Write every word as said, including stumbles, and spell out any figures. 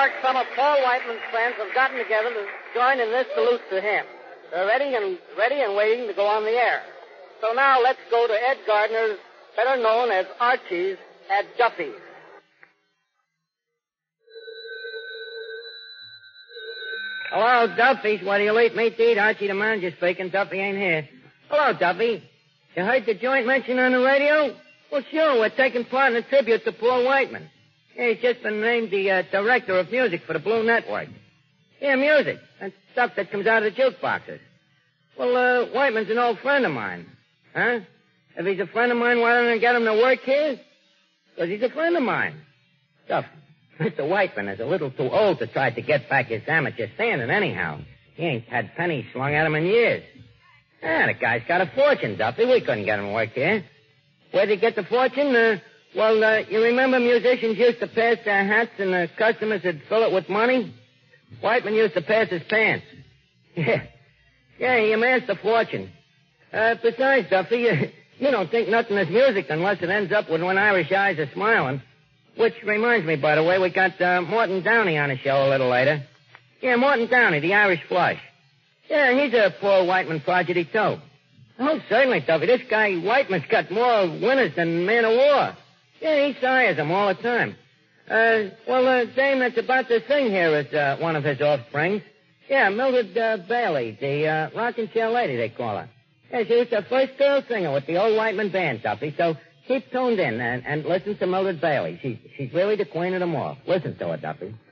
York, some of Paul Whiteman's friends have gotten together to join in this salute to him. They're ready and ready and waiting to go on the air. So now let's go to Ed Gardner's, better known as Archie's, at Duffy's. Hello, Duffy's. What do you eat? Meat to eat? Archie, the manager, speaking. Duffy ain't here. Hello, Duffy. You heard the joint mentioned on the radio? Well, sure. We're taking part in a tribute to Paul Whiteman. Yeah, he's just been named the uh, director of music for the Blue Network. Yeah, music. That's stuff that comes out of the jukeboxes. Well, uh, Whiteman's an old friend of mine. Huh? If he's a friend of mine, why don't I get him to work here? Because he's a friend of mine. Duff, Mister Whiteman is a little too old to try to get back his amateur standing anyhow. He ain't had pennies slung at him in years. Ah, the guy's got a fortune, Duffy. We couldn't get him to work here. Where'd he get the fortune? Uh, well, uh, you remember musicians used to pass their hats and the customers would fill it with money? Whiteman used to pass his pants. Yeah. Yeah, he amassed a fortune. Uh, besides, Duffy, you, you don't think nothing is music unless it ends up with when Irish eyes are smiling. Which reminds me, by the way, we got uh, Morton Downey on the show a little later. Yeah, Morton Downey, the Irish Flush. Yeah, he's a Paul Whiteman prodigy, too. Oh, certainly, Duffy. This guy Whiteman's got more winners than Man of War. Yeah, he sires them all the time. Uh, well, the dame that's about to sing here is uh, one of his offsprings. Yeah, Mildred uh, Bailey, the uh, rocking chair lady, they call her. Yeah, she was the first girl singer with the old Whiteman band, Duffy, so keep tuned in and, and listen to Mildred Bailey. She, she's really the queen of them all. Listen to her, Duffy.